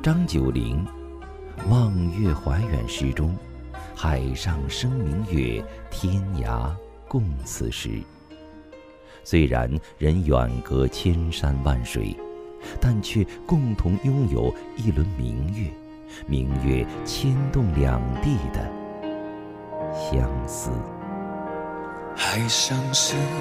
张九龄《望月怀远》诗中“海上生明月，天涯共此时”。虽然人远隔千山万水，但却共同拥有一轮明月，明月牵动两地的相思。 海上是